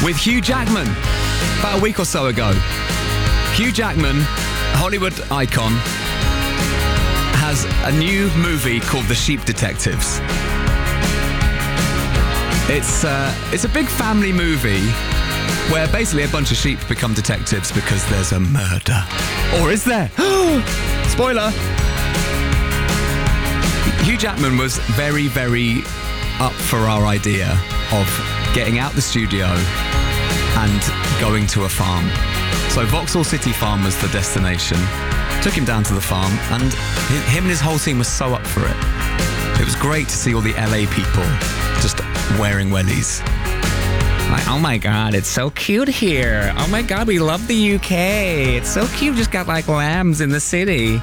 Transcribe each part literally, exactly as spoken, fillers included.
with Hugh Jackman about a week or so ago. Hugh Jackman, Hollywood icon, has a new movie called The Sheep Detectives. It's uh, it's a big family movie where basically a bunch of sheep become detectives because there's a murder. Or is there? Spoiler! Hugh Jackman was very, very up for our idea of getting out the studio and going to a farm. So Vauxhall City Farm was the destination. Took him down to the farm, and him and his whole team was so up for it. It was great to see all the L A people just wearing wellies. Like, oh my God, it's so cute here. Oh my God, we love the U K. It's so cute, just got like lambs in the city.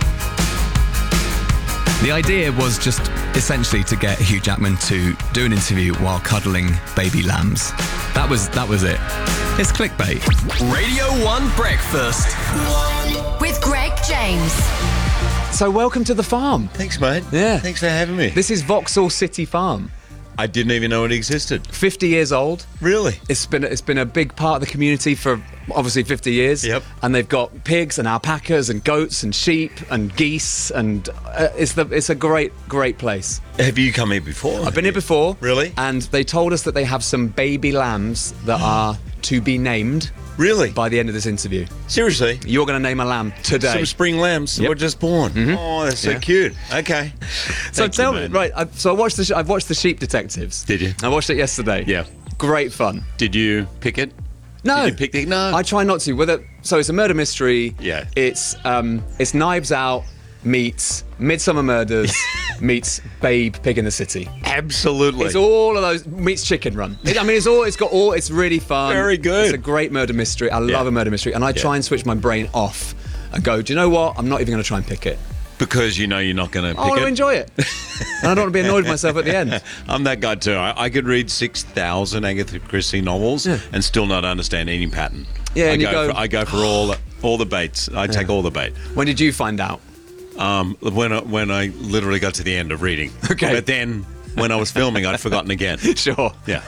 The idea was just essentially to get Hugh Jackman to do an interview while cuddling baby lambs. That was that was it. It's clickbait. Radio one Breakfast. With Greg James. So welcome to the farm. Thanks, mate. Yeah. Thanks for having me. This is Vauxhall City Farm. I didn't even know it existed. fifty years old. Really? It's been it's been a big part of the community for obviously fifty years. Yep. And they've got pigs and alpacas and goats and sheep and geese, and uh, it's the it's a great great place. Have you come here before? I've been here before. Really? And they told us that they have some baby lambs that are to be named Really? by the end of this interview. Seriously? You're going to name a lamb today. Some spring lambs that Yep. were just born. Mm-hmm. Oh, that's so Yeah. cute. Okay. So Thank tell you, me, man. right? I, so I watched the sh- I've watched the Sheep Detectives. Did you? I watched it yesterday. Yeah. Great fun. Did you pick it? No, Did you pick it? No. I try not to. Whether so, it's a murder mystery. Yeah. It's um, it's Knives Out meets Midsummer Murders meets Babe Pig in the City. Absolutely. It's all of those meets Chicken Run. It, I mean, it's all. It's got all. It's really fun. Very good. It's a great murder mystery. I Yeah. love a murder mystery, and I try Yeah. and switch my brain off and go. Do you know what? I'm not even going to try and pick it. Because you know you're not going to I pick want it. to enjoy it, and I don't want to be annoyed with myself at the end. I'm that guy too. I, I could read six thousand Agatha Christie novels Yeah. and still not understand any pattern. Yeah, I and you go, go- for, I go for all the, all the baits. I take all the bait. When did you find out? Um, when I, when I literally got to the end of reading. Okay. But then when I was filming, I'd forgotten again. Sure. Yeah.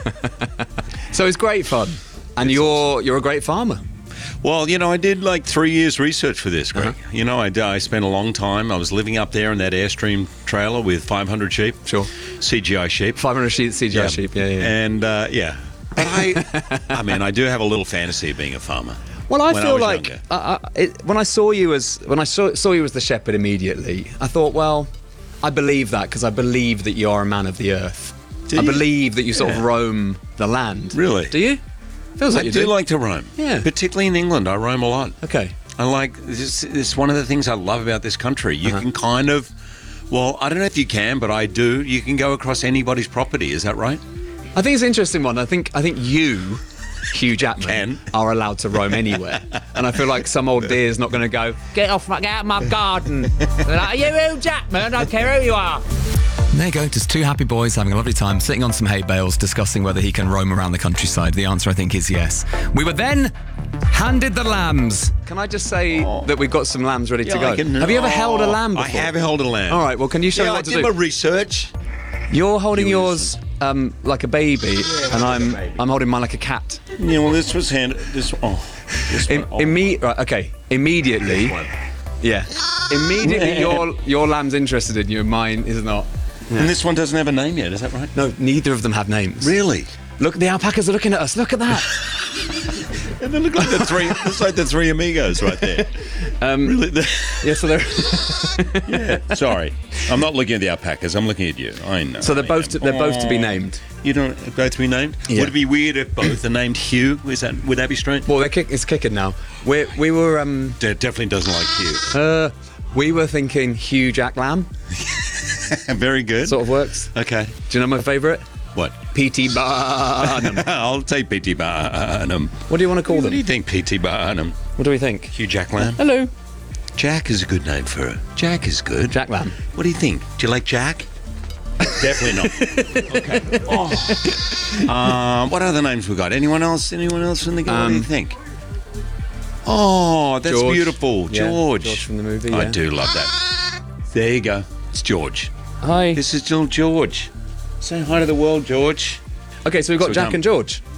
So it's great fun, and you're you're a great farmer. Well, you know, I did like three years research for this, Greg. Uh-huh. You know, I, I spent a long time. I was living up there in that Airstream trailer with five hundred sheep. Sure. C G I sheep. five hundred sheep, C G I sheep. Yeah, yeah. yeah. And uh, yeah. But I, I mean, I do have a little fantasy of being a farmer. Well, I when I feel was like younger. uh, uh, it, when I saw you as when I saw, saw you as the shepherd immediately, I thought, well, I believe that because I believe that you're a man of the earth. Do I you? believe that you sort of Yeah. roam the land. Really? Do you? Feels like I you do, do. like to roam. Yeah. Particularly in England, I roam a lot. Okay. I like this. This is one of the things I love about this country. You Uh-huh. can kind of, well, I don't know if you can, but I do. You can go across anybody's property. Is that right? I think it's an interesting one. I think I think you, Hugh Jackman, Can. are allowed to roam anywhere, and I feel like some old deer's not going to go get off, my, get out of my garden. They're like, are you Hugh Jackman? I don't care who you are. There you go, just two happy boys having a lovely time, sitting on some hay bales, discussing whether he can roam around the countryside. The answer, I think, is yes. We were then handed the lambs. Can I just say Oh. that we've got some lambs ready to Yeah, go? I can- Have you ever held a Oh, lamb before? I have held a lamb. All right, well, can you show Yeah, me I what to did do? my research. You're holding You yours um, like a baby, and I'm baby. I'm holding mine like a cat. Yeah, well, this was handed. This oh, this Im- one. Oh, imme- right, okay. Immediately, one. yeah. Immediately, your your lamb's interested in you. Mine is not. And this one doesn't have a name yet. Is that right? No, neither of them have names. Really? Look, the alpacas are looking at us. Look at that. And they look like the three. It's like the three amigos right there. Um, Really? The- yeah, so they're yeah. Sorry, I'm not looking at the alpacas. I'm looking at you. I know. so they're I both am. to, they're both to be Oh. named. You don't both to be named? Yeah. Would it be weird if both are named Hugh? Is that would that be strange? Well, they're kick, it's kicking now. We we were um It definitely doesn't like Hugh. uh we were thinking Hugh Jack Lamb. Very good. Sort of works. Okay. Do you know my favourite? What? P T Barnum. I'll take P T Barnum. What do you want to call What do you them? think, P T Barnum? What do we think? Hugh Jack Lamb? Hello, Jack is a good name for her. Jack is good. Jack Lamb. What do you think? Do you like Jack? Definitely not. Okay. Oh. Um, what other names we got? Anyone else? Anyone else in the game? What do you Um, think? Oh, that's George. beautiful. Yeah, George. George from the movie, I yeah. do love that. There you go. It's George. Hi. This is still George. Say hi to the world, George. Okay, so we've got So Jack come. and George.